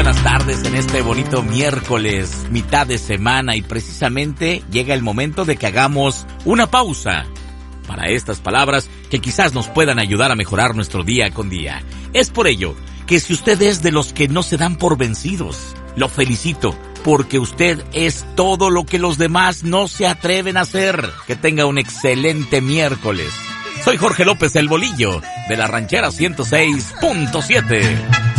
buenas tardes en este bonito miércoles, mitad de semana, y precisamente llega el momento de que hagamos una pausa para estas palabras que quizás nos puedan ayudar a mejorar nuestro día con día. Es por ello que si usted es de los que no se dan por vencidos, lo felicito, porque usted es todo lo que los demás no se atreven a hacer. Que tenga un excelente miércoles. Soy Jorge López, el Bolillo, de la Ranchera 106.7.